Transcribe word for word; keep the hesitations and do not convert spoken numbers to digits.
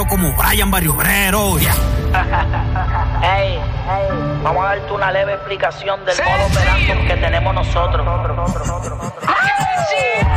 como Brian Barrio Obrero. Yeah. Hey, hey, vamos a darte una leve explicación del sí, modo operando sí. que tenemos nosotros.